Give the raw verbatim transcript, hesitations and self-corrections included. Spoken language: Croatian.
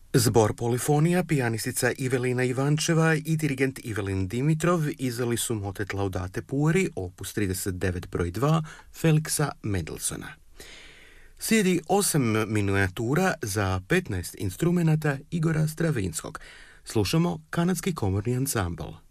Zbor Polifonija, pijanistica Ivelina Ivančeva i dirigent Ivelin Dimitrov izdali su motet Laudate Pueri, opus trideset devet broj dva, Feliksa Mendelssohna. Slijedi osam minijatura za petnaest instrumenata Igora Stravinskog. Slušamo kanadski komorni ansambl.